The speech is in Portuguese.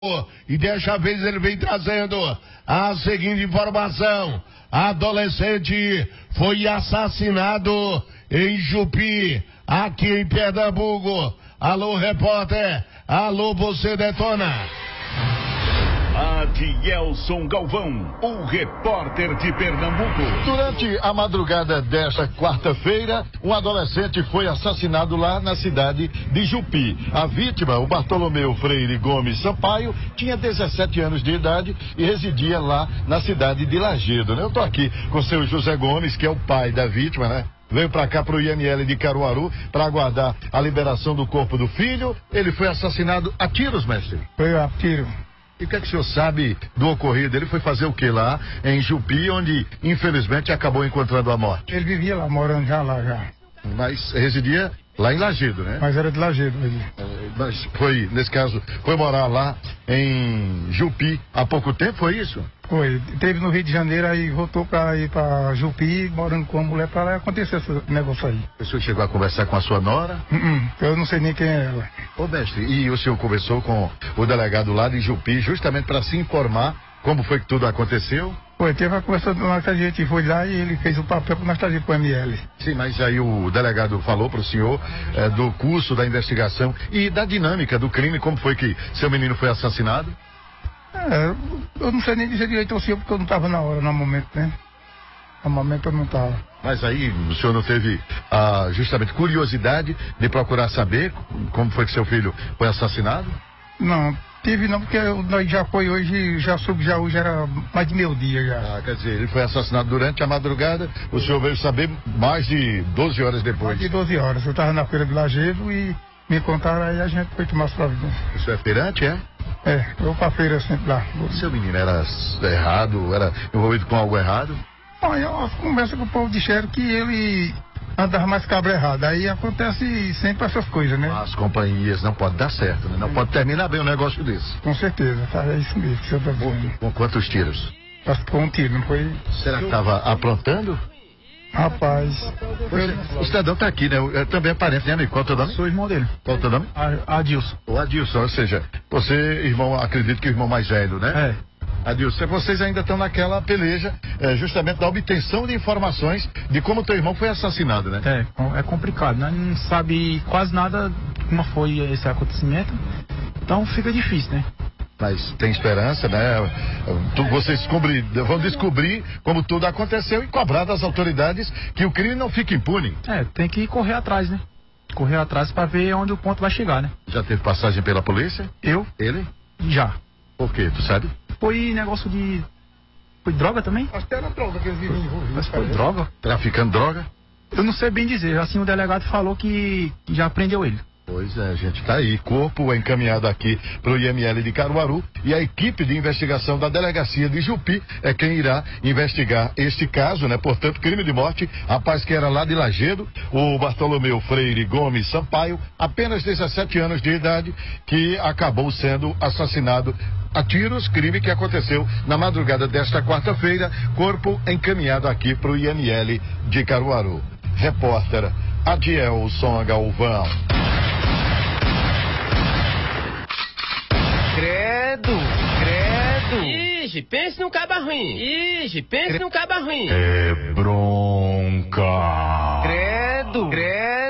E desta vez ele vem trazendo a seguinte informação: adolescente foi assassinado em Jupi, aqui em Pernambuco. Alô, repórter, alô, você detona. Adielson Galvão, o repórter de Pernambuco. Durante a madrugada desta quarta-feira, um adolescente foi assassinado lá na cidade de Jupi. A vítima, o Bartolomeu Freire Gomes Sampaio, tinha 17 anos de idade e residia lá na cidade de Lagedo, né? Eu tô aqui com o seu José Gomes, que é o pai da vítima, né? Veio pra cá pro IML de Caruaru para aguardar a liberação do corpo do filho. Ele foi assassinado a tiros, mestre? Foi a tiro. E o que é que o senhor sabe do ocorrido? Ele foi fazer o que lá em Jupi, onde infelizmente acabou encontrando a morte? Ele vivia lá, morando já. Mas residia lá em Lagedo, né? Mas era de Lagedo ele. Mas foi, nesse caso, foi morar lá em Jupi há pouco tempo, foi isso? Foi. Teve no Rio de Janeiro, aí voltou pra ir pra Jupi, morando com a mulher pra lá, e aconteceu esse negócio aí. O senhor chegou a conversar com a sua nora? Eu não sei nem quem é ela. Ô mestre, e o senhor conversou com o delegado lá de Jupi, justamente para se informar como foi que tudo aconteceu? Foi, teve a conversa, a gente foi lá e ele fez o papel que nós trazíamos pro ML. Sim, mas aí o delegado falou pro senhor do curso da investigação e da dinâmica do crime, como foi que seu menino foi assassinado? Eu não sei nem dizer direito ao senhor, porque eu não estava na hora, no momento, né? No momento eu não estava. Mas aí o senhor não teve justamente curiosidade de procurar saber como foi que seu filho foi assassinado? Não, tive não, porque nós já foi hoje, já soube, já hoje era mais de meio-dia já. Quer dizer, ele foi assassinado durante a madrugada, o senhor veio saber mais de 12 horas depois? Mais de 12 horas, eu estava na feira de Lagedo e me contaram, aí a gente foi tomar as providências. Isso é feirante, é? Eu vou pra feira sempre lá. Seu menino era errado, era envolvido com algo errado? Olha, eu converso com o povo disseram que ele andava mais cabra errado. Aí acontece sempre essas coisas, né? As companhias não podem dar certo, né? Não pode terminar bem um negócio desse. Com certeza, tá? É isso mesmo que o senhor tá dizendo. Com quantos tiros? Com um tiro, não foi? Será que estava aprontando? Rapaz. O cidadão tá aqui, né? Também é parente, né, amigo? Qual é o teu nome? Sou irmão dele. Qual é o teu nome? Adilson. O Adilson, ou seja, você, irmão, acredito que o irmão mais velho, né? Adilson, vocês ainda estão naquela peleja, justamente da obtenção de informações de como teu irmão foi assassinado, né? É complicado, né? Não sabe quase nada como foi esse acontecimento, então fica difícil, né? Mas tem esperança, né? Vocês vão descobrir como tudo aconteceu e cobrar das autoridades que o crime não fique impune. Tem que correr atrás, né? Correr atrás para ver onde o ponto vai chegar, né? Já teve passagem pela polícia? Eu? Ele? Já. Por quê? Tu sabe? Foi negócio de... Foi droga também? Acho que era droga que eles viram envolvidos. Mas foi droga? Traficando droga? Eu não sei bem dizer, assim o delegado falou que já prendeu ele. Pois é, gente, tá aí. Corpo encaminhado aqui pro IML de Caruaru e a equipe de investigação da delegacia de Jupi é quem irá investigar este caso, né? Portanto, crime de morte, rapaz que era lá de Lagedo, o Bartolomeu Freire Gomes Sampaio, apenas 17 anos de idade, que acabou sendo assassinado a tiros, crime que aconteceu na madrugada desta quarta-feira, corpo encaminhado aqui pro IML de Caruaru. Repórter Adielson Galvão. Credo. Ixi, pense num caba ruim. É bronca. Credo.